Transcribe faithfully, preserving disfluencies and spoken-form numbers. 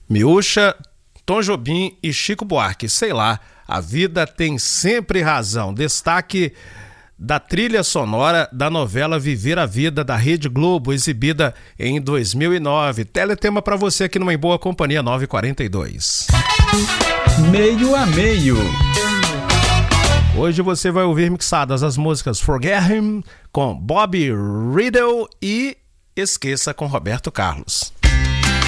Miúcha, Tom Jobim e Chico Buarque, sei lá, a vida tem sempre razão. Destaque da trilha sonora da novela Viver a Vida, da Rede Globo, exibida em dois mil e nove. Teletema para você aqui numa Boa Companhia nove e quarenta e dois. Meio a meio. Hoje você vai ouvir mixadas as músicas Forget Him com Bob Riddle e Esqueça com Roberto Carlos.